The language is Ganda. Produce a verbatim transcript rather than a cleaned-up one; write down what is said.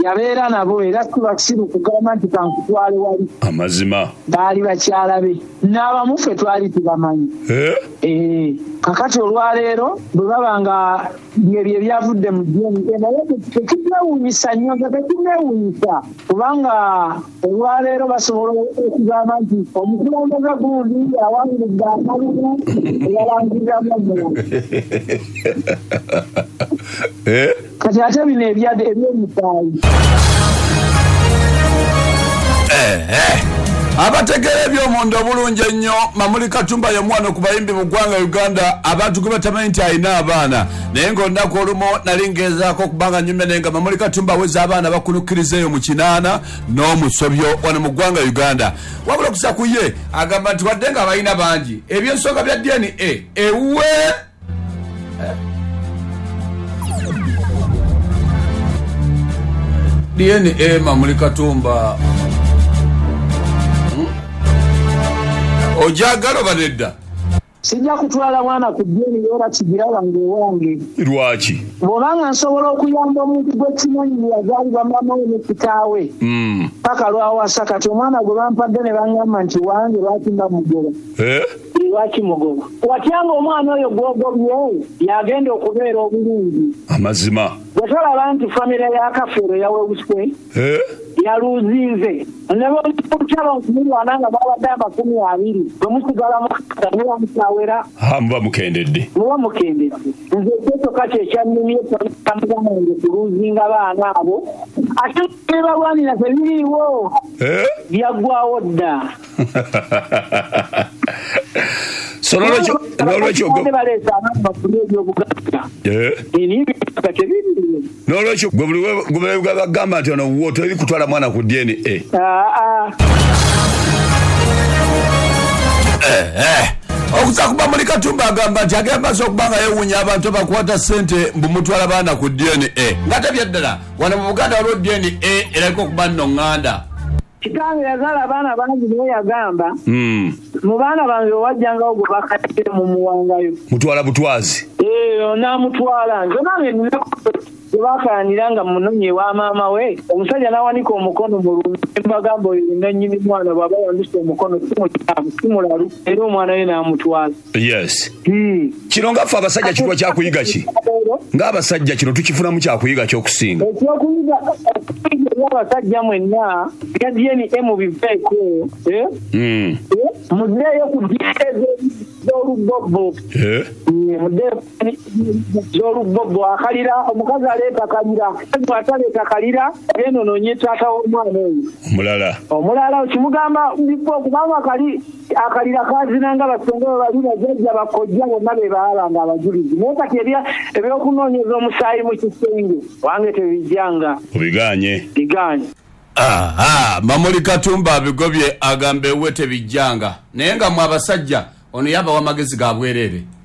yabeera nabo era tubasiru kugamba nti kankutwale wali amazima baali bakyala be n'abamu ffe twali tubamanyi eh kakati olwaleero bwe baba nga byebyo byavudde mu ddiini naye tekinnewuunyisa nnyo tekinnewuunyisa kubanga olwaleero basobola okugamba nti omukulembeze gundi awangiridde akalulu eyalangiriramu kati ate bino eby'emisaayi abategera eby'omuntu obulungi ennyo Mamuli Katumba ye mwana ku bayimbi mu ggwanga Uganda abantu gwe batamanyi nti alina abaana naye ng'olunaku olumu nali ngezaako okubanga nyumya naye nga Mamuli Katumba aweza abaana bakunukkirizeeyo mu kinaana n'omusobyo wano mu ggwanga Uganda wabula okusa ku ye agamba nti wadde nga balina bangi ebyensonga bya D N A ewuwe D N A Mamuli Katumba ojagalo banedda sijja kutwala mwana ku ddiini era kigiraba ng'ewange lwaki bw'obanga nsobola okuyamba omuntu gwe kimanyi yazaalibwa mama we ne kitaawe paka lwawasa kati omwana gwe bampadde ne baŋŋamba nti wange lwaki mba mugoba lwaki mugoba watyanga omwana oyo gw'ogobye yagenda okubeera obulungi amazima bwe tolaba nti famire ya Kafeero yawewuse yaluuzinze nebolukyalo nkumulwana nga babadde amakumi abiri bwe musigala mukata muba mukyawera muba mukendedde muba mukendedde nze ekyotoka kyekyannumye tamugamange kuluuzinga baana abo ate ebalwanira tebiriiwo byaggwawo dda so nolwekyo baleeta abaana bafune ebyobugagga enibigagga tebiriiwo nolwekyo gwe bagamba nti ono wo teri kutwala mwana ku D N A okuza kuba Mamuli Katumba agamba nti agenda okubanga yewuunya abantu bakwata ssente mbumutwala baana ku D N A nga tebyaddala wano mu Buganda waliwo D N A erabika okuba nno ŋŋanda kitange yazaala abaana bangi naye yagamba mu baana bange owajjangawo gwe bakatire mu muwangayo mutwala butwazi n'amutwala nze nange nina tebakaanira nga munonye wa maama we omusajja n'awanika omukono mu lumi mbagamba oyo nannyini mwana bw'aba yandise omukono simukyamu simulalu era omwana we n'amutwala yes kino ngaffe abasajja kiruwa kyakuyiga ki ng'abasajja kino tukifunamu kyakuyiga ky'okusinga ekyokuyiga abasajja mwenna bya D N A mubiveeko muddeeyo ku z'olubobbo z'olubobbo akalira omukazi aleeta kalira ataleeta kalira enonoonye taata w'omwana oyo omulala omulala kimugamba kubanga kali akalira kazinanga basonga bali bajjajja bakojja bonna be baalanga abajulizi naye kati ebyokunoonyeza omusaayi mu kisenge wange tebijjanga obiganye biganye aha Mamuli Katumba abigobye agamba ewe tebijjanga naye nga mwe abasajja ono yaba w'amagezi ga bwereere